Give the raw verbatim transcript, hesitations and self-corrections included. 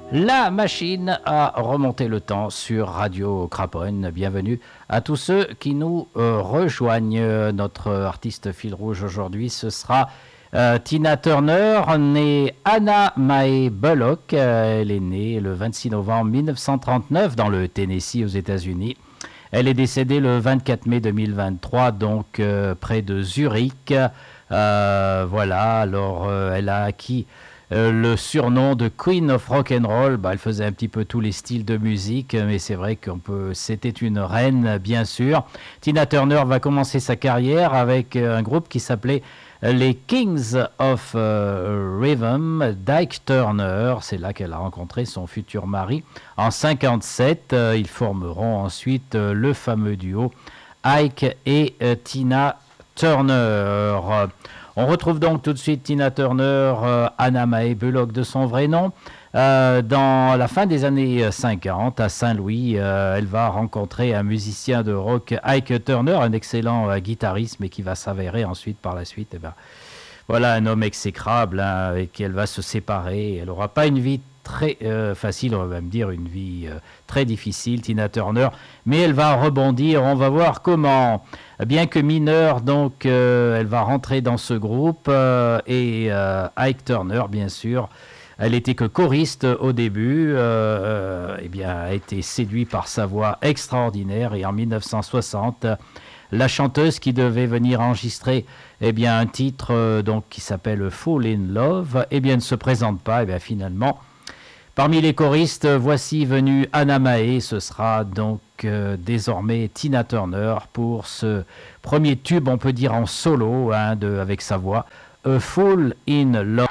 La machine a remonté le temps sur Radio Craponne. Bienvenue à tous ceux qui nous euh, rejoignent. Notre artiste fil rouge aujourd'hui, ce sera euh, Tina Turner, née Anna Mae Bullock. Euh, elle est née le vingt-six novembre mille neuf cent trente-neuf dans le Tennessee aux États-Unis. Elle est décédée le vingt-quatre mai deux mille vingt-trois, donc euh, près de Zurich. Euh, voilà, alors euh, elle a acquis Euh, le surnom de Queen of Rock and Roll. Bah, elle faisait un petit peu tous les styles de musique, mais c'est vrai qu'on peut, c'était une reine, bien sûr. Tina Turner va commencer sa carrière avec un groupe qui s'appelait les Kings of euh, Rhythm. Ike Turner, c'est là qu'elle a rencontré son futur mari. En cinquante-sept, euh, ils formeront ensuite euh, le fameux duo Ike et euh, Tina Turner. On retrouve donc tout de suite Tina Turner, euh, Anna Mae Bullock de son vrai nom. Euh, dans la fin des années cinquante, à Saint-Louis, euh, elle va rencontrer un musicien de rock, Ike Turner, un excellent euh, guitariste, mais qui va s'avérer ensuite, par la suite, eh ben, voilà, un homme exécrable, hein, avec qui elle va se séparer. Elle n'aura pas une vie très euh, facile, on va même dire une vie euh, très difficile, Tina Turner, mais elle va rebondir, on va voir comment. Bien que mineure, donc, euh, elle va rentrer dans ce groupe euh, et euh, Ike Turner, bien sûr, elle était que choriste au début, euh, euh, eh bien, a été séduit par sa voix extraordinaire et en mille neuf cent soixante, la chanteuse qui devait venir enregistrer eh bien, un titre euh, donc, qui s'appelle Fall in Love, eh bien, ne se présente pas, eh bien, finalement. Parmi les choristes, voici venue Anna Mae. Ce sera donc euh, désormais Tina Turner pour ce premier tube, on peut dire en solo, hein, de, avec sa voix, A Fall in Love.